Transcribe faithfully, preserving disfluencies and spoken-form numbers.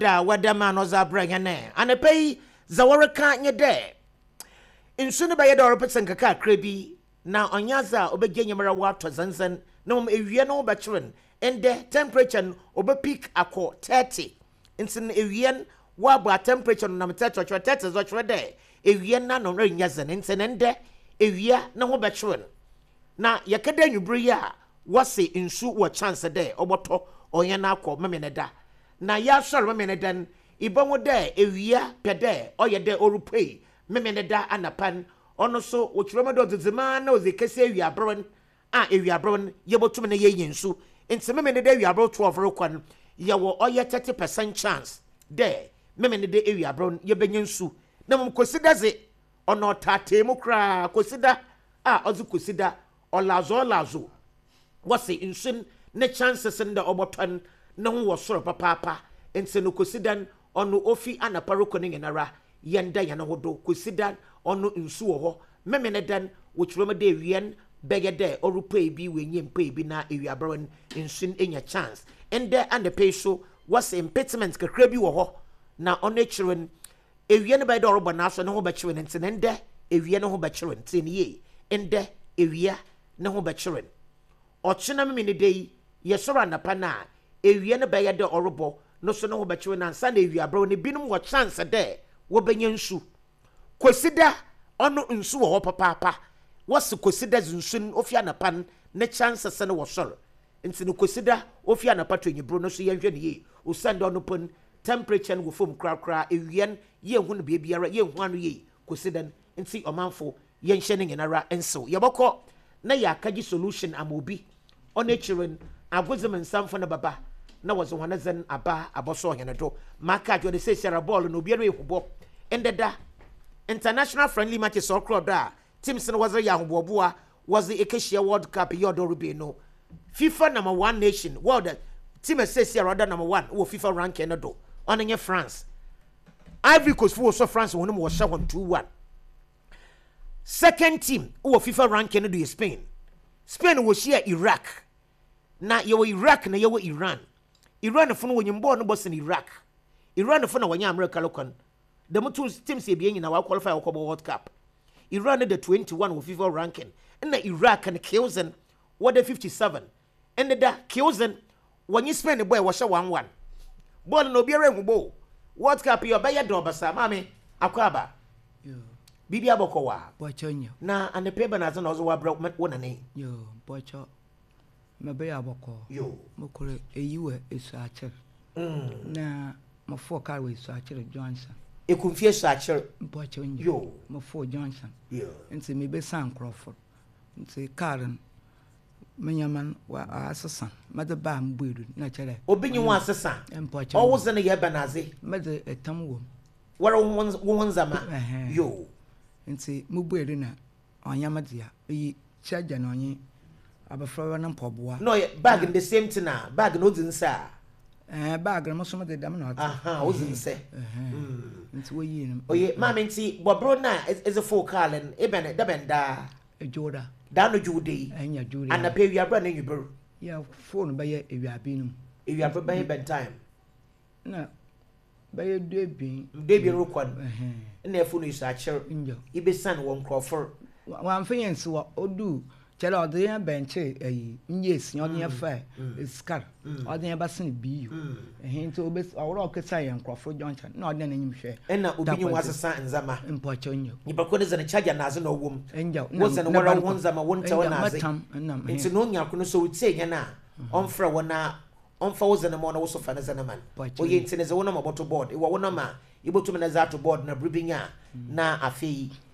da wadama no za branya ne anepei za woreka nye de nsu ne baye da oropesen kaka krabi na onyaza obegye nyemra wato zanzan na um ewie no obecheren ende temperature obe peak akọ thirty nsin ewie wa ba temperature no na thirty thirty zo chwe de ewie na no nyaza nsin ende ewie na ho becheren na yakada nwubru ya wase nsu wo chance de oboto onye na akọ memeneda na ya sọrọ memeneda ibonwo de ewia pede oye de orupei memeneda anapan ono so wochromodo dzema na ozekese ewia abron a ewia abron yebotum na ye nsu enti memeneda ewia abron twelve rokwan ye wo oye thirty percent chance de memeneda ewia abron ye benyensu na mum kosidaze ono tatemu kra kosida a ozu kosida olazo olazo wase nsun ne chances nda oboton na ho wosoro papa enti no kosidan ono ofi anaparoko ne nara yenda yana hodo kosidan ono nsu wo ho memenedan wochuroma de wien begede orupei bi wenye mpei bi na ewiabron nsun enya chance ende and the peso was impediment kakra bi wo ho na ono chiren ewie ne bayde orobo na so ne ho ba chiren enti ende ewie ne ho ba chiren enti ne ye ende ewia ne ho ba chiren ochina memene dei yesoro anapa na ewie ne bayde orobo no so ne ho ba chiren na nsa na ewiabron ne binum wo chance de wo benya nsu kosida ono nsu wo papa wasi kosida nsun ofia na pan ne chance se ne wo soro nti ne kosida ofia na pato nyibro no so yenhwe ne ye osande ono pon temperature no fom kra kra ewien ye hu ne biara ye hu anu ye kosida nti omanfo yenhye ne ngenara enso yebokọ na ya kaji solution amobi ono chiren agozem nsamfo na baba na wazo wana zen aba aboso hene do maka jo de se share ball no biara ehubọ endeda international friendly matches all crowd da teams no was ya hoboboa was the Acacia World Cup yodo rubino FIFA number one nation world team says here rather number one wo FIFA ranking no do onye France Ivory Coast for so France won was one two one second team wo FIFA ranking no do Spain Spain was here Iraq na yo Iraq na yo Iran Iran fo no wonyimbo no boss in Iraq Iran fo na wonya America lokon the two teams e bien na wa qualify for World Cup Iran the twenty-one with FIFA ranking and the Iraq and Kilzen what the fifty-seven and the Kilzen when you spend the boy was a one one ball no be a bo World Cup your bay do basa mami akwaba yo bibi aboko wa bochonyo na and the paper na zo wa bro wona ne yo bocho me be aboko yo mokore eyiwe esu acher mm na mo four car we esu acher Johnson ekumfie so acher bochonyo yo mo four Johnson yo nti me be san Crawford nti Karen menyaman wa asesa mede ba mbuedu na chere obinyi wa asesa o woze ne ye banaze mede etam wo wara wo nzama yo nti mbuedu na onyamadia yi charger na onye abafrawa na mpoboa no bag in the same thing na bag no dinsa eh bag no so mede dam na aha wo dinsa mm nti wo yi no oye mama nti bobro na is a full calen e ben da benda ejoda da no jude enya jude ana pe wiabra na nyubro ya phone ba ye ewiabinum ewiabra ba ye ben time na ba ye debin debin rokwan na e phone is a cher njo ibe san won Crawford wan fanyense wa odu chere odenya benche eyi nyes nyodenya fa iskar odenya basin biu eh nti obe awro okesa ye Crawford Johnson na odenya nyim hwe ena obinyi wasesa nzama mpochonyo nipa ne zane charger na aze na owom enja wose ne wara won nzama won tawo na aze nnam nti no nya kono so utie nya na onfra wona onfa wose ne mo na woso fa ne zane man oye nti ne ze wona maboto board e wo wona ma ibotum na za to board na bribinya na afei